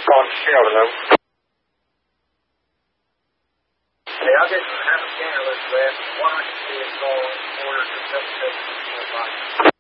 on Sheldon, over. Hey, I'll get some half a can of this left. One I can see is all orders for 775.